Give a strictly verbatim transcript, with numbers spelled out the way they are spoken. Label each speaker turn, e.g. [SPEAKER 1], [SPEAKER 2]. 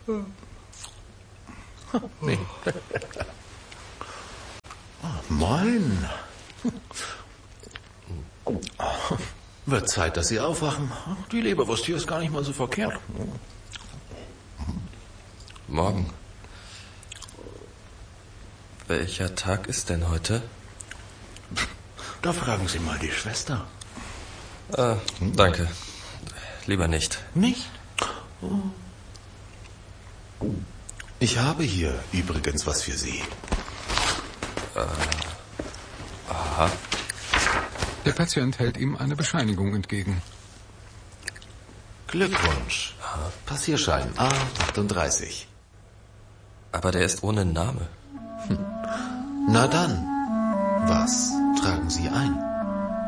[SPEAKER 1] Nee.
[SPEAKER 2] Moin. Wird Zeit, dass Sie aufwachen. Die Leberwurst hier ist gar nicht mal so verkehrt.
[SPEAKER 1] Morgen. Welcher Tag ist denn heute?
[SPEAKER 2] Da fragen Sie mal die Schwester.
[SPEAKER 1] Ah, danke. Lieber nicht.
[SPEAKER 2] Nicht? Ich habe hier übrigens was für Sie.
[SPEAKER 1] Äh, aha.
[SPEAKER 3] Der Patient hält ihm eine Bescheinigung entgegen.
[SPEAKER 2] Glückwunsch. Passierschein A achtunddreißig.
[SPEAKER 1] Aber der ist ohne Name.
[SPEAKER 2] Na dann, was tragen Sie ein?